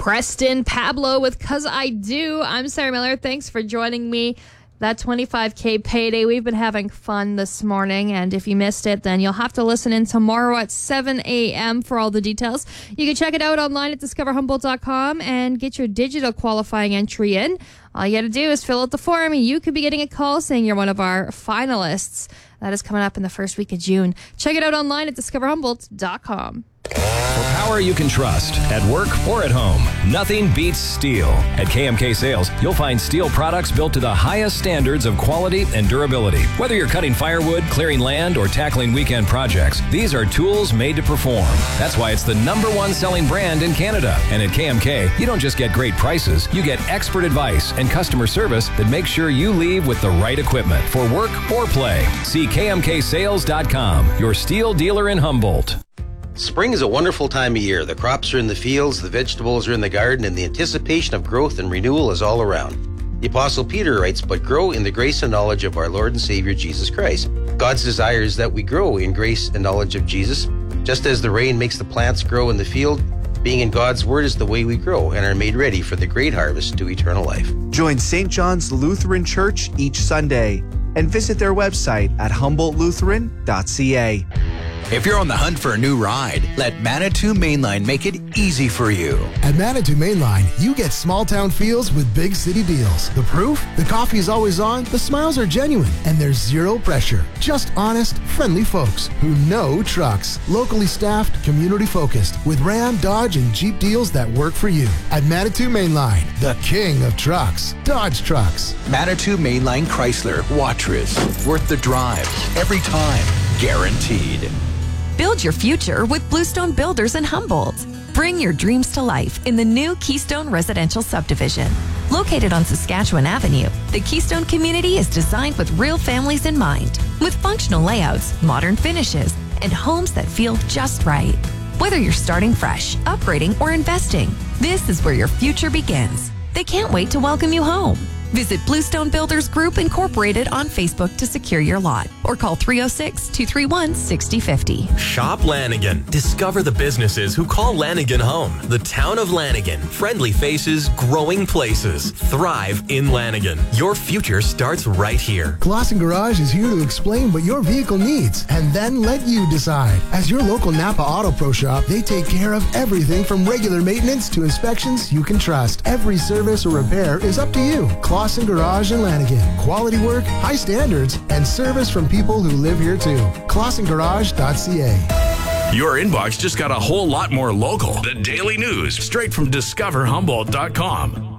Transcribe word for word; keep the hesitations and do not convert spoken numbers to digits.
Preston Pablo with Cause I Do. I'm Sarah Miller. Thanks for joining me. That twenty-five K payday. We've been having fun this morning, and if you missed it, then you'll have to listen in tomorrow at seven a.m. for all the details. You can check it out online at discover humboldt dot com and get your digital qualifying entry in. All you got to do is fill out the form. You could be getting a call saying you're one of our finalists. That is coming up in the first week of June. Check it out online at discover humboldt dot com. For power you can trust, at work or at home, nothing beats steel. At K M K Sales, you'll find steel products built to the highest standards of quality and durability. Whether you're cutting firewood, clearing land, or tackling weekend projects, these are tools made to perform. That's why it's the number one selling brand in Canada. And at K M K, you don't just get great prices, you get expert advice and customer service that makes sure you leave with the right equipment for work or play. See K M K sales dot com, your steel dealer in Humboldt. Spring is a wonderful time of year. The crops are in the fields, the vegetables are in the garden, and the anticipation of growth and renewal is all around. The Apostle Peter writes, "But grow in the grace and knowledge of our Lord and Savior Jesus Christ." God's desire is that we grow in grace and knowledge of Jesus. Just as the rain makes the plants grow in the field, being in God's Word is the way we grow and are made ready for the great harvest to eternal life. Join Saint John's Lutheran Church each Sunday and visit their website at humboldt lutheran dot c a. If you're on the hunt for a new ride, let Manitou Mainline make it easy for you. At Manitou Mainline, you get small town feels with big city deals. The proof? The coffee is always on, the smiles are genuine, and there's zero pressure. Just honest, friendly folks who know trucks. Locally staffed, community focused, with Ram, Dodge, and Jeep deals that work for you. At Manitou Mainline, the king of trucks. Dodge Trucks. Manitou Mainline Chrysler, Watrous. Worth the drive. Every time. Guaranteed. Build your future with Bluestone Builders in Humboldt. Bring your dreams to life in the new Keystone Residential Subdivision. Located on Saskatchewan Avenue, the Keystone community is designed with real families in mind, with functional layouts, modern finishes, and homes that feel just right. Whether you're starting fresh, upgrading, or investing, this is where your future begins. They can't wait to welcome you home. Visit Bluestone Builders Group Incorporated on Facebook to secure your lot or call three oh six, two three one, six oh five oh. Shop Lanigan. Discover the businesses who call Lanigan home. The town of Lanigan. Friendly faces, growing places. Thrive in Lanigan. Your future starts right here. Clausen Garage is here to explain what your vehicle needs and then let you decide. As your local Napa Auto Pro shop, they take care of everything from regular maintenance to inspections you can trust. Every service or repair is up to you. Clausen Garage in Lanigan. Quality work, high standards, and service from people who live here too. clausen garage dot c a. Your inbox just got a whole lot more local. The Daily News, straight from discover humboldt dot com.